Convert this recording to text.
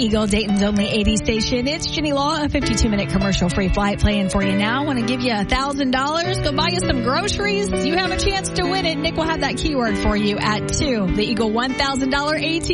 Eagle, Dayton's only 80 station. It's Jenny Law, a 52-minute commercial-free flight playing for you now. Want to give you $1,000. Go buy you some groceries. You have a chance to win it. Nick will have that keyword for you at 2. The Eagle $1,000 AT